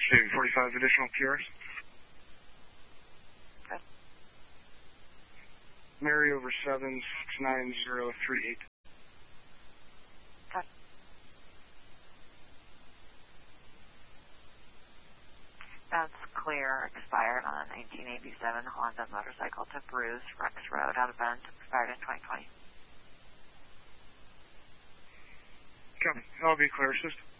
Saving 45 additional PRs. Good. Mary over 7-69038. Good. That's clear. Expired on a 1987 Honda motorcycle to Bruce, Rex Road, out of Bend. Expired in 2020. Copy. I'll be clear, assist.